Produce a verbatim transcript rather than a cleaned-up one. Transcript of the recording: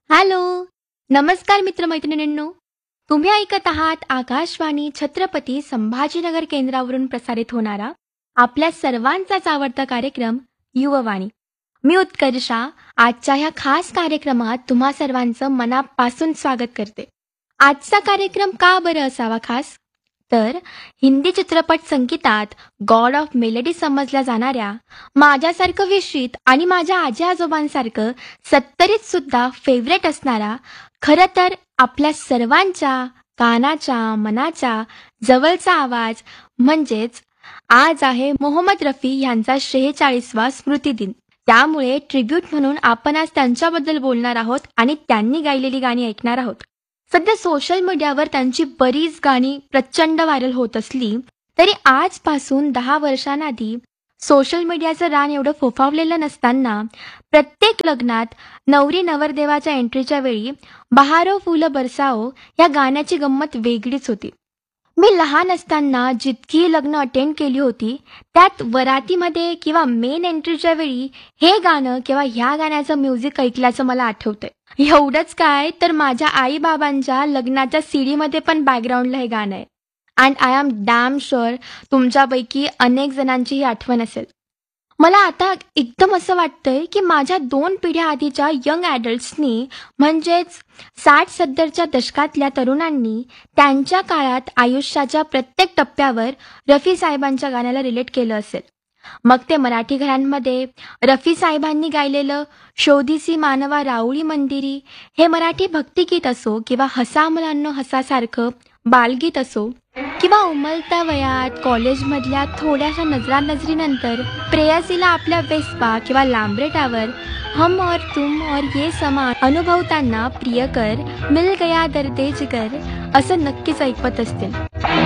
Hello. नमस्कार मित्रमैत्रिणींनो. तुम्ही ऐकत आहात आकाशवाणी छत्रपती संभाजीनगर केंद्रावरून प्रसारित होणारा आपल्या सर्वांचाच आवडता कार्यक्रम युववाणी. मी उत्कर्षा आजच्या ह्या खास कार्यक्रमात तुम्हा सर्वांचं मनापासून स्वागत करते. आजचा कार्यक्रम का बरं असावा खास? तर हिंदी चित्रपट संगीतात गॉड ऑफ मेलडी समजल्या जाणाऱ्या माझ्यासारखं विशीत आणि माझ्या आजी आजोबांसारखं सत्तरीत सुद्धा फेवरेट असणारा, खरं तर आपल्या सर्वांच्या कानाच्या मनाच्या जवळचा आवाज म्हणजेच आज आहे मोहम्मद रफी यांचा शेहेचाळीसवा स्मृती दिन. त्यामुळे ट्रिब्यूट म्हणून आपण आज त्यांच्याबद्दल बोलणार आहोत आणि त्यांनी गायलेली गाणी ऐकणार आहोत. सध्या सोशल मीडियावर त्यांची बरीच गाणी प्रचंड व्हायरल होत असली तरी आजपासून दहा वर्षांआधी सोशल मीडियाचं रान एवढं फोफावलेलं नसताना प्रत्येक लग्नात नवरी नवरदेवाच्या एंट्रीच्या वेळी बहारो फुलं बरसाओ या गाण्याची गंमत वेगळीच होती. मी लहान असताना जितकी लग्न अटेंड केली होती त्यात वरातीमध्ये किंवा मेन एंट्रीच्या वेळी हे गाणं किंवा ह्या गाण्याचं म्युझिक ऐकल्याचं मला आठवतंय. एवढंच काय तर माझ्या आई बाबांच्या लग्नाच्या सीडीमध्ये पण बॅकग्राऊंडला हे गाणं आहे. And I am damn sure तुमच्यापैकी अनेक जणांची ही आठवण असेल. मला आता एकदम असं वाटतंय की माझ्या दोन पिढ्या आधीच्या यंग ॲडल्ट्सनी म्हणजेच साठ सत्तरच्या दशकातल्या तरुणांनी त्यांच्या काळात आयुष्याच्या प्रत्येक टप्प्यावर रफी साहेबांच्या गाण्याला रिलेट केलं असेल. मग ते मराठी घरांमध्ये रफी साहेबांनी गायलेलं शोधीसी मानवा राऊळी मंदिरी हे मराठी भक्तिगीत असो किंवा हसा मुलांनो हसासारखं बालगीत असो किंवा उमलत्या वयात कॉलेजमधल्या थोड्याशा नजरानजरीनंतर प्रेयसीला आपल्या वेस्पा किंवा लांबरेटावर हम और तुम और ये समा अनुभवताना प्रियकर मिल गया दर्दे जिगर असं नक्कीच ऐकवत असतील.